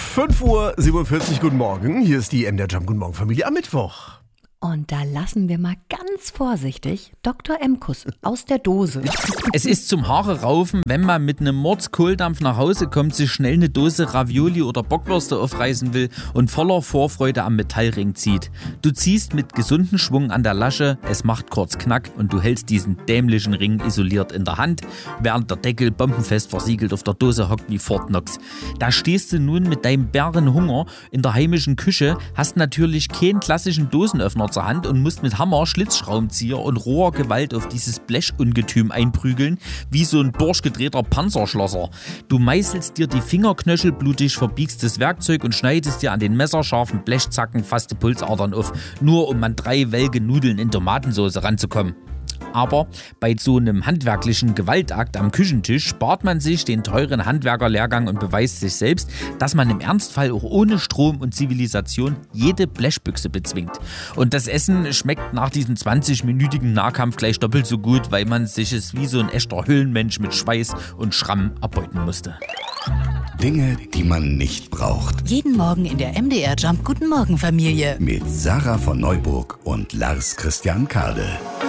5:47 Uhr, guten Morgen. Hier ist die MDR Jump Guten Morgen Familie am Mittwoch. Und da lassen wir mal ganz vorsichtig Dr. Emkus aus der Dose. Es ist zum Haare raufen, wenn man mit einem Mordskohldampf nach Hause kommt, sich schnell eine Dose Ravioli oder Bockwürste aufreißen will und voller Vorfreude am Metallring zieht. Du ziehst mit gesundem Schwung an der Lasche, es macht kurz Knack und du hältst diesen dämlichen Ring isoliert in der Hand, während der Deckel bombenfest versiegelt auf der Dose hockt wie Fort Knox. Da stehst du nun mit deinem Bärenhunger in der heimischen Küche, hast natürlich keinen klassischen Dosenöffner zur Hand und musst mit Hammer, Schlitzschraubenzieher und roher Gewalt auf dieses Blechungetüm einprügeln, wie so ein durchgedrehter Panzerschlosser. Du meißelst dir die Fingerknöchel blutig, verbiegst das Werkzeug und schneidest dir an den messerscharfen Blechzacken fast die Pulsadern auf, nur um an 3 welke Nudeln in Tomatensauce ranzukommen. Aber bei so einem handwerklichen Gewaltakt am Küchentisch spart man sich den teuren Handwerkerlehrgang und beweist sich selbst, dass man im Ernstfall auch ohne Strom und Zivilisation jede Blechbüchse bezwingt. Und das Essen schmeckt nach diesem 20-minütigen Nahkampf gleich doppelt so gut, weil man sich es wie so ein echter Höhlenmensch mit Schweiß und Schramm erbeuten musste. Dinge, die man nicht braucht. Jeden Morgen in der MDR Jump Guten Morgen Familie. Mit Sarah von Neuburg und Lars Christian Kade.